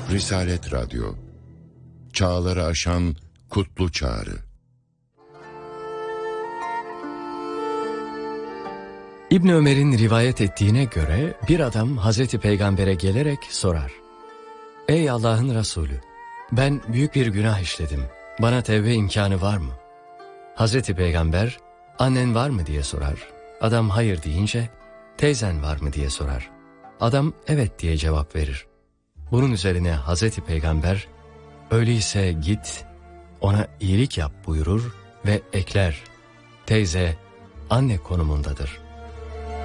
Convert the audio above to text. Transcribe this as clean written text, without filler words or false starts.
Risalet Radyo, çağları aşan kutlu çağrı. İbn Ömer'in rivayet ettiğine göre bir adam Hazreti Peygamber'e gelerek sorar: "Ey Allah'ın Resulü, ben büyük bir günah işledim. Bana tevbe imkanı var mı?" Hazreti Peygamber, "Annen var mı?" diye sorar. Adam hayır deyince, "Teyzen var mı?" diye sorar. Adam evet diye cevap verir. Bunun üzerine Hazreti Peygamber, "Öyleyse git, ona iyilik yap" buyurur ve ekler: "Teyze, anne konumundadır."